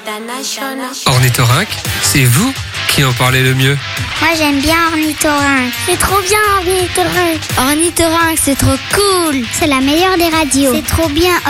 Ornithorynque, c'est vous qui en parlez le mieux. Moi j'aime bien Ornithorynque. C'est trop bien Ornithorynque. Ornithorynque, c'est trop cool. C'est la meilleure des radios. C'est trop bien